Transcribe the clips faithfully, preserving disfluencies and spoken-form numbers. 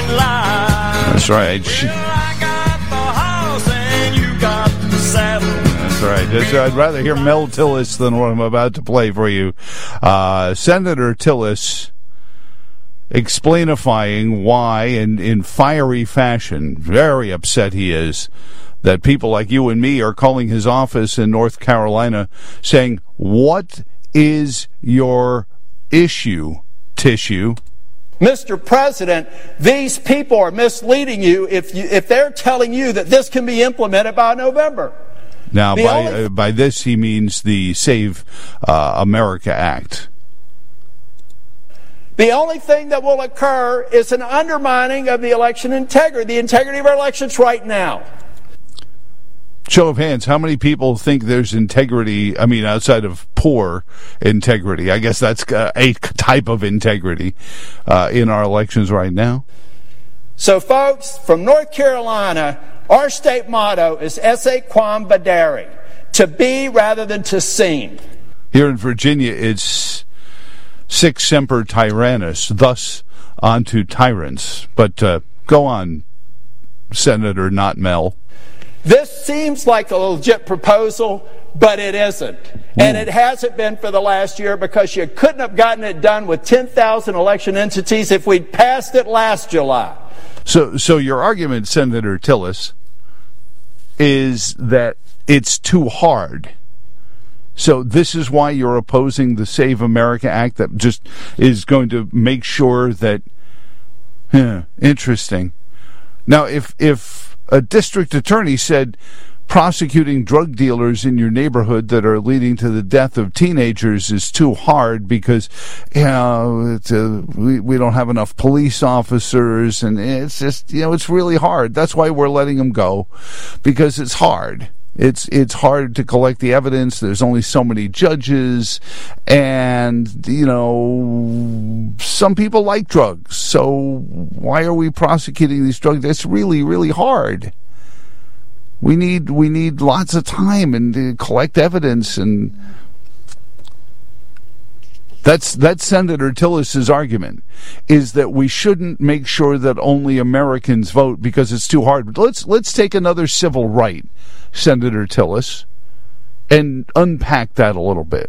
That's right. That's right. I'd rather hear Mel Tillis than what I'm about to play for you. Uh, Senator Tillis explainifying why, in, in fiery fashion, very upset he is, that people like you and me are calling his office in North Carolina saying, what is your issue, tissue? Mister President, these people are misleading you if you, if they're telling you that this can be implemented by November. Now, the by only... uh, by this, he means the Save uh, America Act. The only thing that will occur is an undermining of the election integrity, the integrity of our elections right now. Show of hands, how many people think there's integrity, I mean, outside of poor integrity? I guess that's uh, a type of integrity uh, in our elections right now. So, folks, from North Carolina, our state motto is esse quam vadere, to be rather than to seem. Here in Virginia, it's sic semper tyrannis, thus unto tyrants. But uh, go on, Senator Not Mel. This seems like a legit proposal, but it isn't. And it hasn't been for the last year because you couldn't have gotten it done with ten thousand election entities if we'd passed it last July. So, so your argument, Senator Tillis, is that it's too hard. So this is why you're opposing the Save America Act that just is going to make sure that, huh, interesting. Now, if if a district attorney said prosecuting drug dealers in your neighborhood that are leading to the death of teenagers is too hard because, you know, it's a, we, we don't have enough police officers, and it's just, you know, it's really hard. That's why we're letting them go, because it's hard. It's it's hard to collect the evidence. There's only so many judges, and, you know, some people like drugs. So why are we prosecuting these drugs? It's really, really hard. We need we need lots of time and to collect evidence, and that's that's Senator Tillis's argument, is that we shouldn't make sure that only Americans vote because it's too hard. But let's let's take another civil right, Senator Tillis, and unpack that a little bit.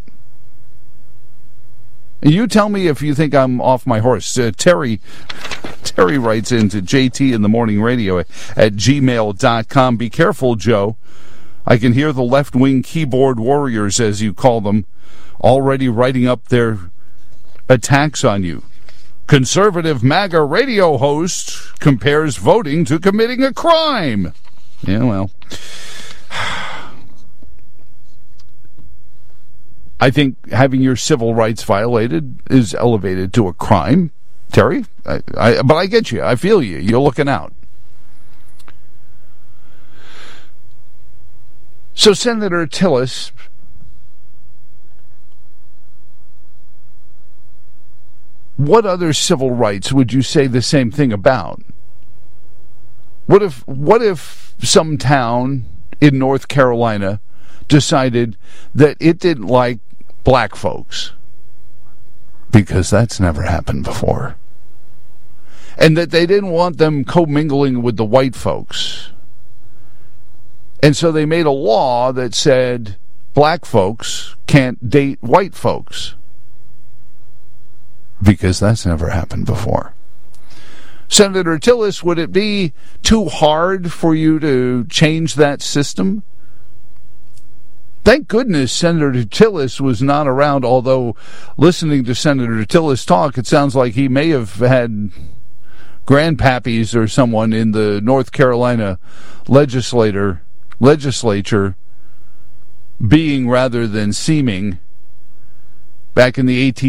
You tell me if you think I'm off my horse. Uh, Terry Terry writes into J T in the Morning Radio at, at gmail dot com. Be careful, Joe. I can hear the left-wing keyboard warriors, as you call them, already writing up their attacks on you. Conservative MAGA radio host compares voting to committing a crime. Yeah, well, I think having your civil rights violated is elevated to a crime, Terry. I, I, but I get you. I feel you. You're looking out. So, Senator Tillis, what other civil rights would you say the same thing about? What if what if some town in North Carolina decided that it didn't like black folks? Because that's never happened before. And that they didn't want them commingling with the white folks. And so they made a law that said black folks can't date white folks. Because that's never happened before. Senator Tillis, would it be too hard for you to change that system? Thank goodness Senator Tillis was not around, although listening to Senator Tillis talk, it sounds like he may have had grandpappies or someone in the North Carolina legislator legislature, being rather than seeming, back in the eighteen